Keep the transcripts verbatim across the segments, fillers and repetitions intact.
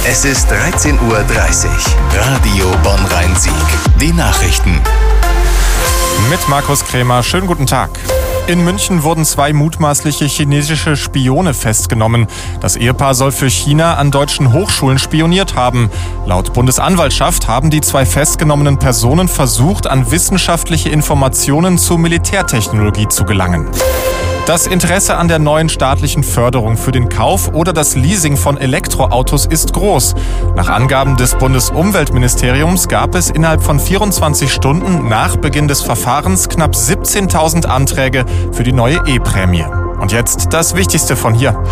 Es ist dreizehn Uhr dreißig. Radio Bonn-Rhein-Sieg. Die Nachrichten. Mit Markus Krämer. Schönen guten Tag. In München wurden zwei mutmaßliche chinesische Spione festgenommen. Das Ehepaar soll für China an deutschen Hochschulen spioniert haben. Laut Bundesanwaltschaft haben die zwei festgenommenen Personen versucht, an wissenschaftliche Informationen zu Militärtechnologie zu gelangen. Das Interesse an der neuen staatlichen Förderung für den Kauf oder das Leasing von Elektroautos ist groß. Nach Angaben des Bundesumweltministeriums gab es innerhalb von vierundzwanzig Stunden nach Beginn des Verfahrens knapp siebzehntausend Anträge für die neue E-Prämie. Und jetzt das Wichtigste von hier.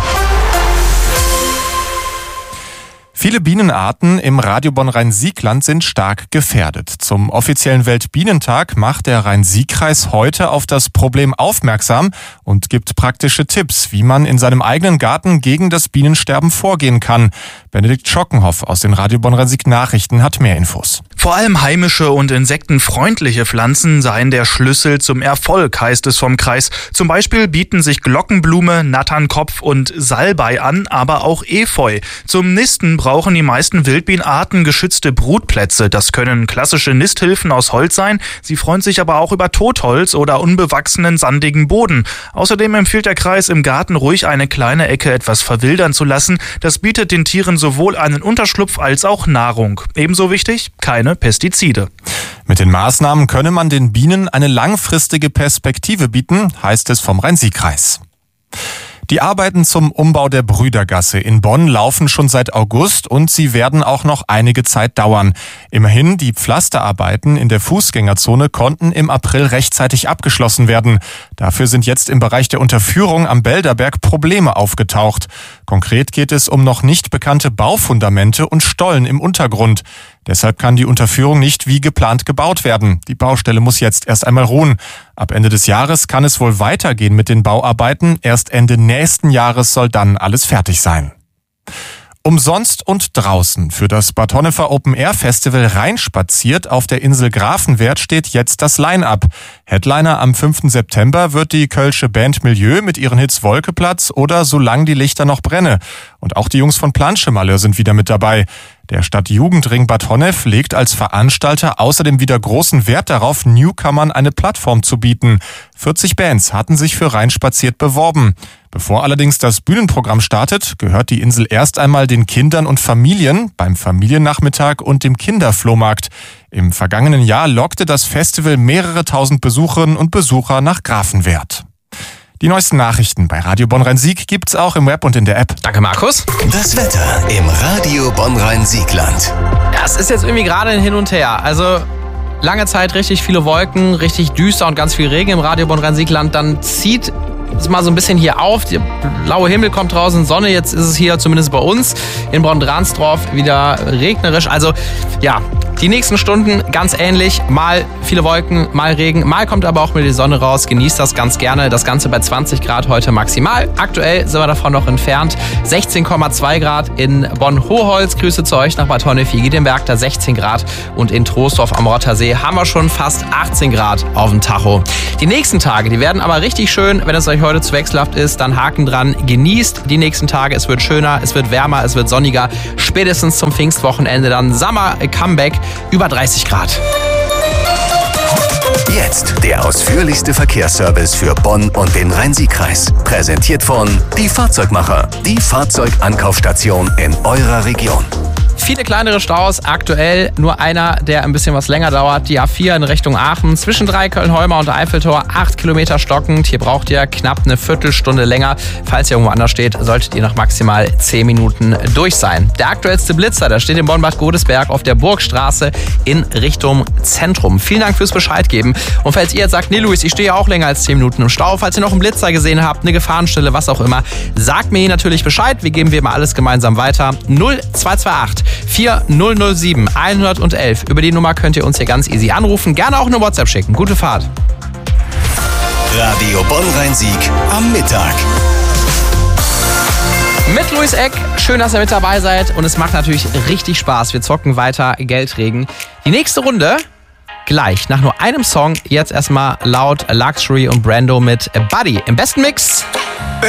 Viele Bienenarten im Radio Bonn-Rhein-Sieg-Land sind stark gefährdet. Zum offiziellen Weltbienentag macht der Rhein-Sieg-Kreis heute auf das Problem aufmerksam und gibt praktische Tipps, wie man in seinem eigenen Garten gegen das Bienensterben vorgehen kann. Benedikt Schockenhoff aus den Radio Bonn-Rhein-Sieg-Nachrichten hat mehr Infos. Vor allem heimische und insektenfreundliche Pflanzen seien der Schlüssel zum Erfolg, heißt es vom Kreis. Zum Beispiel bieten sich Glockenblume, Natternkopf und Salbei an, aber auch Efeu. Zum Nisten brauchen die meisten Wildbienenarten geschützte Brutplätze. Das können klassische Nisthilfen aus Holz sein. Sie freuen sich aber auch über Totholz oder unbewachsenen sandigen Boden. Außerdem empfiehlt der Kreis, im Garten ruhig eine kleine Ecke etwas verwildern zu lassen. Das bietet den Tieren sowohl einen Unterschlupf als auch Nahrung. Ebenso wichtig, keine Pestizide. Mit den Maßnahmen könne man den Bienen eine langfristige Perspektive bieten, heißt es vom Rhein-Sieg-Kreis. Die Arbeiten zum Umbau der Brüdergasse in Bonn laufen schon seit August und sie werden auch noch einige Zeit dauern. Immerhin, die Pflasterarbeiten in der Fußgängerzone konnten im April rechtzeitig abgeschlossen werden. Dafür sind jetzt im Bereich der Unterführung am Belderberg Probleme aufgetaucht. Konkret geht es um noch nicht bekannte Baufundamente und Stollen im Untergrund. Deshalb kann die Unterführung nicht wie geplant gebaut werden. Die Baustelle muss jetzt erst einmal ruhen. Ab Ende des Jahres kann es wohl weitergehen mit den Bauarbeiten. Erst Ende nächsten Jahres soll dann alles fertig sein. Umsonst und draußen. Für das Bad Honnefer Open Air Festival reinspaziert auf der Insel Grafenwert steht jetzt das Line-Up. Headliner am fünften September wird die kölsche Band Milieu mit ihren Hits Wolkeplatz oder Solang die Lichter noch brenne. Und auch die Jungs von Planschemalheur sind wieder mit dabei. Der Stadtjugendring Bad Honnef legt als Veranstalter außerdem wieder großen Wert darauf, Newcomern eine Plattform zu bieten. vierzig Bands hatten sich für reinspaziert beworben. Bevor allerdings das Bühnenprogramm startet, gehört die Insel erst einmal den Kindern und Familien beim Familiennachmittag und dem Kinderflohmarkt. Im vergangenen Jahr lockte das Festival mehrere tausend Besucherinnen und Besucher nach Grafenwert. Die neuesten Nachrichten bei Radio Bonn-Rhein-Sieg gibt's auch im Web und in der App. Danke, Markus. Das Wetter im Radio Bonn-Rhein-Sieg-Land. Das ist jetzt irgendwie gerade ein Hin und Her. Also lange Zeit richtig viele Wolken, richtig düster und ganz viel Regen im Radio Bonn-Rhein-Sieg-Land. Dann zieht es mal so ein bisschen hier auf. Der blaue Himmel kommt draußen, Sonne. Jetzt ist es hier zumindest bei uns in Bonn-Dransdorf wieder regnerisch. Also ja, die nächsten Stunden ganz ähnlich. Mal viele Wolken, mal Regen. Mal kommt aber auch mit die Sonne raus. Genießt das ganz gerne. Das Ganze bei zwanzig Grad heute maximal. Aktuell sind wir davon noch entfernt. sechzehn Komma zwei Grad in Bonn-Hoholz. Grüße zu euch nach Bad Honnef. Hier geht im Werk da sechzehn Grad. Und in Troisdorf am Rottersee haben wir schon fast achtzehn Grad auf dem Tacho. Die nächsten Tage, die werden aber richtig schön. Wenn es euch heute zu wechselhaft ist, dann Haken dran. Genießt die nächsten Tage. Es wird schöner, es wird wärmer, es wird sonniger. Spätestens zum Pfingstwochenende dann Summer Comeback. Über dreißig Grad. Jetzt der ausführlichste Verkehrsservice für Bonn und den Rhein-Sieg-Kreis. Präsentiert von Die Fahrzeugmacher, die Fahrzeugankaufstation in eurer Region. Viele kleinere Staus, aktuell nur einer, der ein bisschen was länger dauert. Die A vier in Richtung Aachen, zwischen Dreiköln-Holmer und Eiffeltor, acht Kilometer stockend. Hier braucht ihr knapp eine Viertelstunde länger. Falls ihr irgendwo anders steht, solltet ihr noch maximal zehn Minuten durch sein. Der aktuellste Blitzer, der steht in Bonn-Bad Godesberg auf der Burgstraße in Richtung Zentrum. Vielen Dank fürs Bescheid geben. Und falls ihr jetzt sagt, nee Luis, ich stehe ja auch länger als zehn Minuten im Stau, falls ihr noch einen Blitzer gesehen habt, eine Gefahrenstelle, was auch immer, sagt mir hier natürlich Bescheid. Wir geben wir mal alles gemeinsam weiter. null zwei zwei acht vier null null sieben eins eins eins. Über die Nummer könnt ihr uns hier ganz easy anrufen. Gerne auch eine WhatsApp schicken. Gute Fahrt. Radio Bonn-Rhein-Sieg am Mittag. Mit Luis Eck. Schön, dass ihr mit dabei seid. Und es macht natürlich richtig Spaß. Wir zocken weiter Geldregen. Die nächste Runde gleich. Nach nur einem Song. Jetzt erstmal laut Luxury und Brando mit Buddy. Im besten Mix.